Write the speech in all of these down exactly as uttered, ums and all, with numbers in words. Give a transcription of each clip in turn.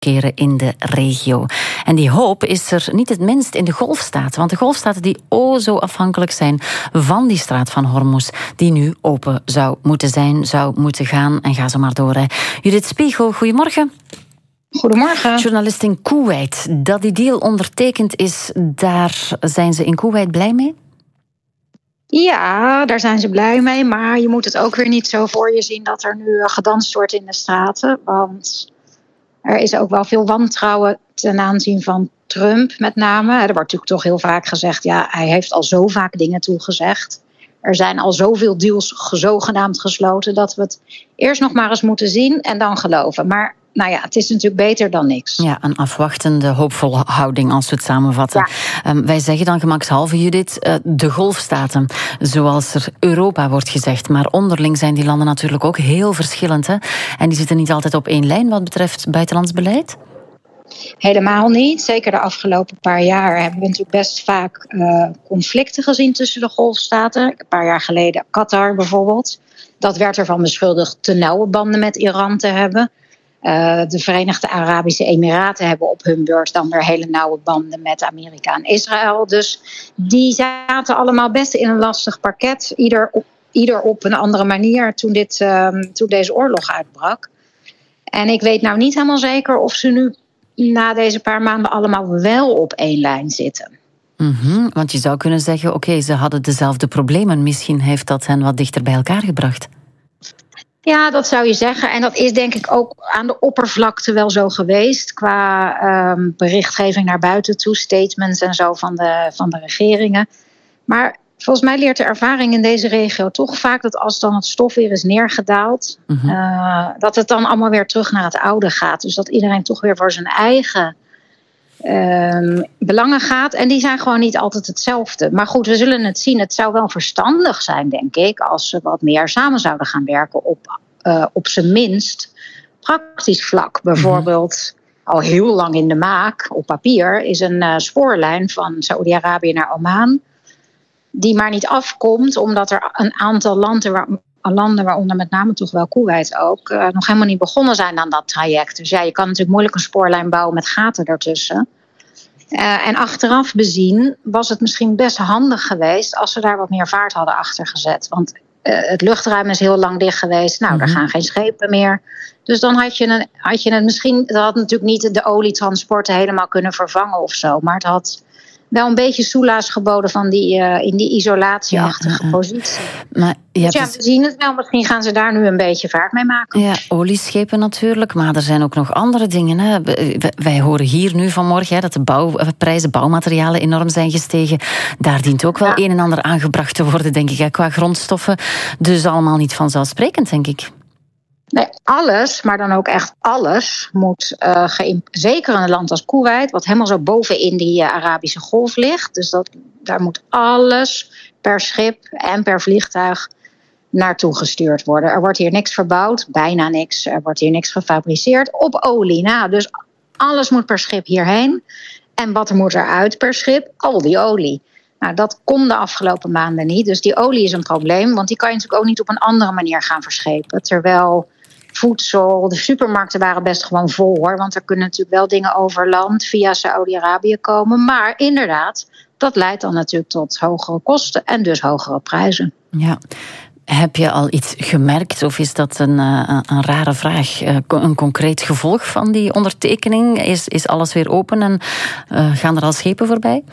keren in de regio. En die hoop is er niet het minst in de Golfstaten, want de Golfstaten die o zo afhankelijk zijn van die straat van Hormuz, die nu open zou moeten zijn, zou moeten gaan en ga zo maar door. Hè. Judith Spiegel, goedemorgen. Goedemorgen. Journalist in Koeweit. Dat die deal ondertekend is, daar zijn ze in Koeweit blij mee? Ja, daar zijn ze blij mee, maar je moet het ook weer niet zo voor je zien dat er nu gedanst wordt in de straten, want er is ook wel veel wantrouwen ten aanzien van Trump met name. Er wordt natuurlijk toch heel vaak gezegd, ja, hij heeft al zo vaak dingen toegezegd. Er zijn al zoveel deals zogenaamd gesloten dat we het eerst nog maar eens moeten zien en dan geloven. Maar nou ja, het is natuurlijk beter dan niks. Ja, een afwachtende, hoopvolle houding als we het samenvatten. Ja. Um, wij zeggen dan gemakshalve, Judith, uh, de Golfstaten, zoals er Europa wordt gezegd. Maar onderling zijn die landen natuurlijk ook heel verschillend. Hè? En die zitten niet altijd op één lijn wat betreft buitenlands beleid? Helemaal niet. Zeker de afgelopen paar jaar hebben we natuurlijk best vaak uh, conflicten gezien tussen de Golfstaten. Een paar jaar geleden Qatar bijvoorbeeld. Dat werd ervan beschuldigd te nauwe banden met Iran te hebben. Uh, de Verenigde Arabische Emiraten hebben op hun beurt dan weer hele nauwe banden met Amerika en Israël. Dus die zaten allemaal best in een lastig pakket. Ieder op, ieder op een andere manier toen, dit, uh, toen deze oorlog uitbrak. En ik weet nou niet helemaal zeker of ze nu na deze paar maanden allemaal wel op één lijn zitten. Mm-hmm, want je zou kunnen zeggen, oké, okay, ze hadden dezelfde problemen. Misschien heeft dat hen wat dichter bij elkaar gebracht. Ja, dat zou je zeggen. En dat is denk ik ook aan de oppervlakte wel zo geweest. Qua um, berichtgeving naar buiten toe, statements en zo van de, van de regeringen. Maar volgens mij leert de ervaring in deze regio toch vaak dat als dan het stof weer is neergedaald, mm-hmm. uh, dat het dan allemaal weer terug naar het oude gaat. Dus dat iedereen toch weer voor zijn eigen um, belangen gaat. En die zijn gewoon niet altijd hetzelfde. Maar goed, we zullen het zien. Het zou wel verstandig zijn, denk ik, als ze wat meer samen zouden gaan werken op, uh, op zijn minst praktisch vlak. Bijvoorbeeld, mm-hmm. al heel lang in de maak, op papier, is een uh, spoorlijn van Saoedi-Arabië naar Oman, die maar niet afkomt, omdat er een aantal landen, waar, landen waaronder met name toch wel Koeweit ook, uh, nog helemaal niet begonnen zijn aan dat traject. Dus ja, je kan natuurlijk moeilijk een spoorlijn bouwen met gaten ertussen. Uh, en achteraf bezien was het misschien best handig geweest als ze daar wat meer vaart hadden achter gezet. Want uh, het luchtruim is heel lang dicht geweest. Nou, mm-hmm. er gaan geen schepen meer. Dus dan had je, een, had je het misschien, dat had natuurlijk niet de olietransporten helemaal kunnen vervangen of zo, maar het had wel een beetje soelaas geboden van die, uh, in die isolatieachtige ja, uh, positie. Maar dus ja, we zien het wel. Misschien gaan ze daar nu een beetje vaart mee maken. Ja, olieschepen natuurlijk, maar er zijn ook nog andere dingen. Hè. Wij horen hier nu vanmorgen hè, dat de bouwprijzen, bouwmaterialen enorm zijn gestegen. Daar dient ook wel ja. een en ander aangebracht te worden, denk ik, hè, qua grondstoffen. Dus allemaal niet vanzelfsprekend, denk ik. Nee, alles, maar dan ook echt alles, moet uh, geïmp- zeker in een land als Koeweit, wat helemaal zo bovenin die uh, Arabische Golf ligt. Dus dat, daar moet alles per schip en per vliegtuig naartoe gestuurd worden. Er wordt hier niks verbouwd, bijna niks. Er wordt hier niks gefabriceerd op olie. Nou, dus alles moet per schip hierheen. En wat moet eruit per schip? Al die olie. Nou, dat kon de afgelopen maanden niet. Dus die olie is een probleem, want die kan je natuurlijk ook niet op een andere manier gaan verschepen. Terwijl voedsel, de supermarkten waren best gewoon vol hoor. Want er kunnen natuurlijk wel dingen over land via Saoedi-Arabië komen. Maar inderdaad, dat leidt dan natuurlijk tot hogere kosten en dus hogere prijzen. Ja. Heb je al iets gemerkt of is dat een, een, een rare vraag? Een concreet gevolg van die ondertekening? Is, is alles weer open en uh, gaan er al schepen voorbij?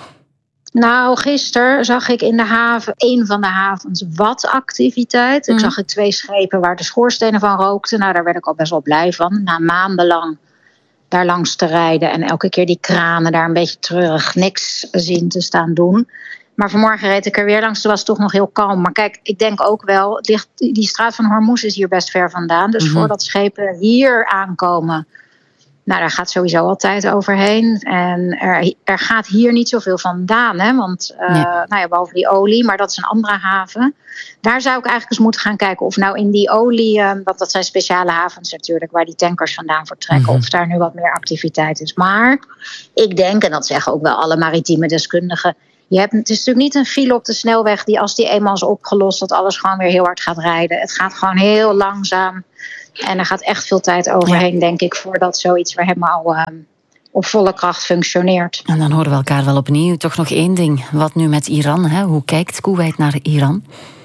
Nou, gisteren zag ik in de haven, een van de havens, wat activiteit. Mm. Ik zag ik twee schepen waar de schoorstenen van rookten. Nou, daar werd ik al best wel blij van. Na maandenlang daar langs te rijden en elke keer die kranen daar een beetje treurig niks zien te staan doen. Maar vanmorgen reed ik er weer langs, toen was het toch nog heel kalm. Maar kijk, ik denk ook wel, die straat van Hormuz is hier best ver vandaan. Dus mm-hmm. voordat schepen hier aankomen, nou, daar gaat sowieso al tijd overheen. En er, er gaat hier niet zoveel vandaan, hè? Want uh, nee. nou ja, behalve die olie, maar dat is een andere haven. Daar zou ik eigenlijk eens moeten gaan kijken of nou in die olie, uh, want dat zijn speciale havens natuurlijk, waar die tankers vandaan vertrekken, mm-hmm. of daar nu wat meer activiteit is. Maar ik denk, en dat zeggen ook wel alle maritieme deskundigen, Je hebt, het is natuurlijk niet een file op de snelweg die als die eenmaal is opgelost, dat alles gewoon weer heel hard gaat rijden. Het gaat gewoon heel langzaam. En er gaat echt veel tijd overheen, ja. denk ik, voordat zoiets weer helemaal uh, op volle kracht functioneert. En dan horen we elkaar wel opnieuw. Toch nog één ding. Wat nu met Iran? Hè? Hoe kijkt Koeweit naar Iran?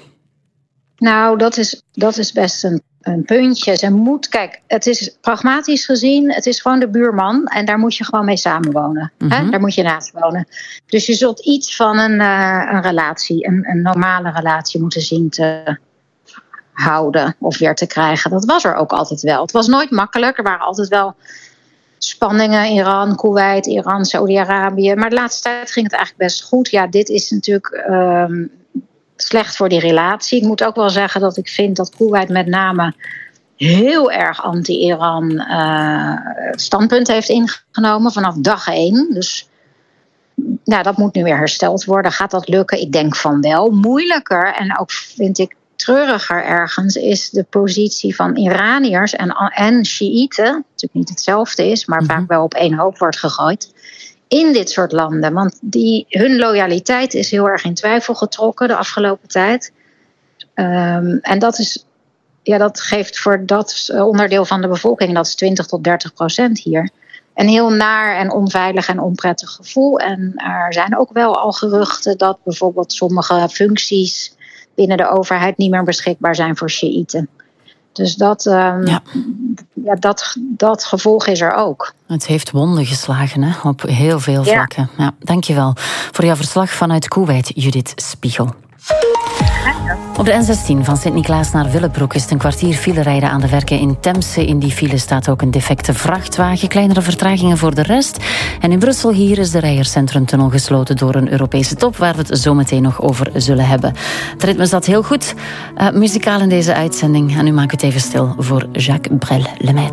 Nou, dat is, dat is best een, een puntje. Ze moet, kijk, het is pragmatisch gezien, het is gewoon de buurman. En daar moet je gewoon mee samenwonen. Mm-hmm. Hè? Daar moet je naast wonen. Dus je zult iets van een, uh, een relatie, een, een normale relatie moeten zien te houden of weer te krijgen. Dat was er ook altijd wel. Het was nooit makkelijk. Er waren altijd wel spanningen. Iran, Koeweit, Iran, Saudi-Arabië. Maar de laatste tijd ging het eigenlijk best goed. Ja, dit is natuurlijk um, slecht voor die relatie. Ik moet ook wel zeggen dat ik vind dat Koeweit met name heel erg anti-Iran uh, standpunt heeft ingenomen vanaf dag één. Dus nou, dat moet nu weer hersteld worden. Gaat dat lukken? Ik denk van wel. Moeilijker en ook vind ik treuriger ergens is de positie van Iraniërs en, en Sjiïten, natuurlijk niet hetzelfde is, maar mm-hmm. vaak wel op één hoop wordt gegooid, in dit soort landen. Want die, hun loyaliteit is heel erg in twijfel getrokken de afgelopen tijd. Um, en dat, is, ja, dat geeft voor dat onderdeel van de bevolking, dat is twintig tot dertig procent hier, een heel naar en onveilig en onprettig gevoel. En er zijn ook wel al geruchten dat bijvoorbeeld sommige functies binnen de overheid niet meer beschikbaar zijn voor Sjiïten. Dus dat, um, ja. Ja, dat, dat gevolg is er ook. Het heeft wonden geslagen hè, op heel veel vlakken. Ja. Ja, dankjewel voor jouw verslag vanuit Koeweit, Judith Spiegel. Op de N zestien van Sint-Niklaas naar Willebroek is het een kwartier file rijden aan de werken in Temse. In die file staat ook een defecte vrachtwagen. Kleinere vertragingen voor de rest. En in Brussel hier is de Rijercentrumtunnel gesloten door een Europese top, waar we het zo meteen nog over zullen hebben. Het ritme zat heel goed. Uh, muzikaal in deze uitzending. En nu maak ik het even stil voor Jacques Brel, Lemaitre.